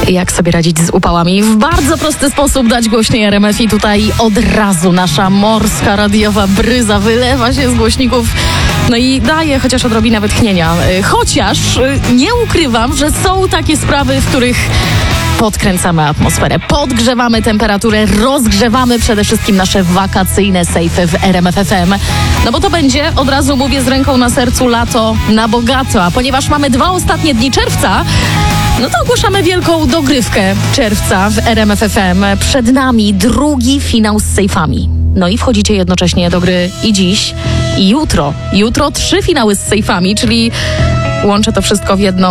jak sobie radzić z upałami. W bardzo prosty sposób dać głośniej RMF i tutaj od razu nasza morska radiowa bryza wylewa się z głośników. No i daje chociaż odrobinę wytchnienia. Chociaż nie ukrywam, że są takie sprawy, w których podkręcamy atmosferę, podgrzewamy temperaturę, rozgrzewamy przede wszystkim nasze wakacyjne sejfy w RMF FM. No bo to będzie, od razu mówię z ręką na sercu, lato na bogato. A ponieważ mamy 2 ostatnie dni czerwca, no to ogłaszamy wielką dogrywkę czerwca w RMF FM. Przed nami drugi finał z sejfami. No i wchodzicie jednocześnie do gry i dziś, i jutro. Jutro 3 finały z sejfami, czyli łączę to wszystko w jedną